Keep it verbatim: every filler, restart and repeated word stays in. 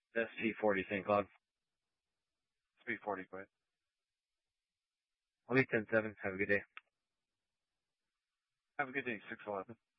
S T forty Saint Cloud. three forty, go ahead. I'll be ten seven. Have a good day. Have a good day, six eleven.